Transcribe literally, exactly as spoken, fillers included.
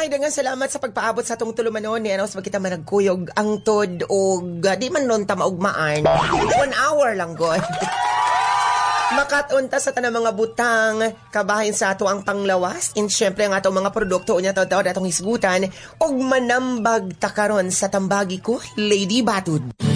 Ay, dengan salamat sa pagpaabot sa tong tulumanon ni ano, sa kita managkuyog ang tod o uh, di man nun ta maugmaan. One hour lang, God. Makatunta sa tanang mga butang, kabahin sa ato ang panglawas, and syempre ang atong mga produkto unya taw-taw datong hisgutan, og manambag takaron sa tambagi ko, Lady Batud.